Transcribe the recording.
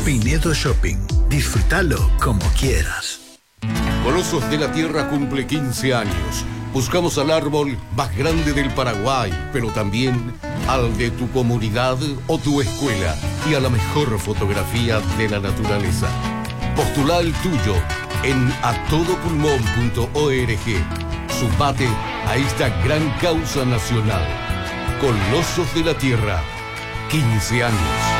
Pinedo Shopping. Disfrútalo como quieras. Colosos de la Tierra cumple 15 años. Buscamos al árbol más grande del Paraguay, pero también al de tu comunidad o tu escuela y a la mejor fotografía de la naturaleza. Postula el tuyo en atodopulmón.org. Sumate a esta gran causa nacional. Colosos de la Tierra, 15 años.